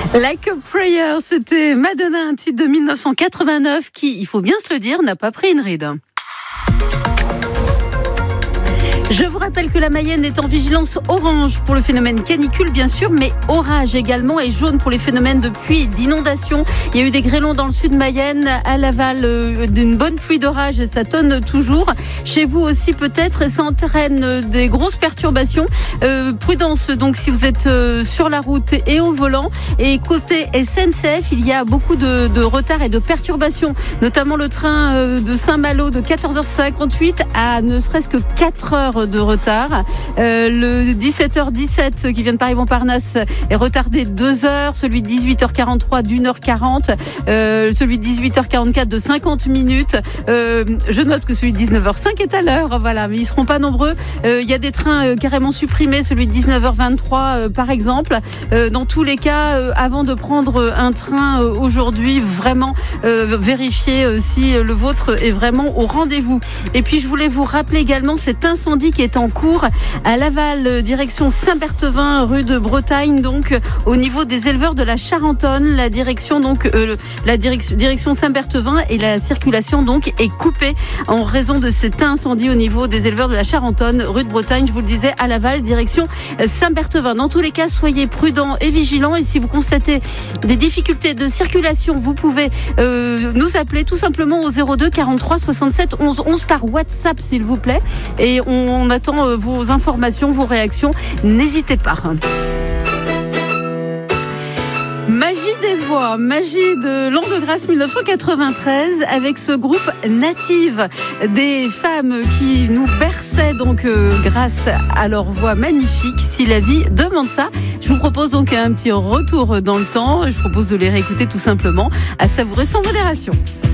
Like a Prayer, c'était Madonna, un titre de 1989 qui, il faut bien se le dire, n'a pas pris une ride. Je vous rappelle que la Mayenne est en vigilance orange pour le phénomène canicule, bien sûr, mais orage également, et jaune pour les phénomènes de pluie et d'inondation. Il y a eu des grêlons dans le sud Mayenne, à Laval, d'une bonne pluie d'orage, et ça tonne toujours. Chez vous aussi peut-être, et ça entraîne des grosses perturbations. Prudence donc si vous êtes sur la route et au volant. Et côté SNCF, il y a beaucoup de retard et de perturbations, notamment le train de Saint-Malo de 14h58 à ne serait-ce que 4 heures de retard. Le 17h17 qui vient de Paris-Montparnasse est retardé 2 heures, celui de 18h43 d'1h40, celui de 18h44 de 50 minutes. Je note que celui de 19h05 est à l'heure, voilà, mais ils seront pas nombreux. Il y a des trains carrément supprimés, celui de 19h23 par exemple. Dans tous les cas, avant de prendre un train aujourd'hui, vraiment vérifiez si le vôtre est vraiment au rendez-vous. Et puis je voulais vous rappeler également cet incendie qui est en cours à Laval, direction Saint-Berthevin, rue de Bretagne, donc au niveau des éleveurs de la Charentonne. La direction donc direction Saint-Berthevin, et la circulation donc est coupée en raison de cet incendie au niveau des éleveurs de la Charentonne, rue de Bretagne, je vous le disais, à Laval, direction Saint-Berthevin. Dans tous les cas, soyez prudents et vigilants, et si vous constatez des difficultés de circulation, vous pouvez nous appeler tout simplement au 02 43 67 11 11 par WhatsApp s'il vous plaît, et on attend vos informations, vos réactions, n'hésitez pas. Magie des voix, magie de l'an de grâce 1993 avec ce groupe Native, des femmes qui nous berçaient donc grâce à leur voix magnifique. Si la vie demande ça, je vous propose donc un petit retour dans le temps. Je propose de les réécouter tout simplement, à savourer sans modération.